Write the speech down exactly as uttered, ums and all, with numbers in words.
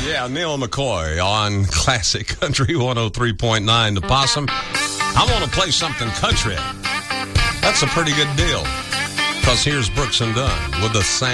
Yeah, Neil McCoy on Classic Country one oh three point nine. The Possum. I want to play something country. That's a pretty good deal. Because here's Brooks and Dunn with the same.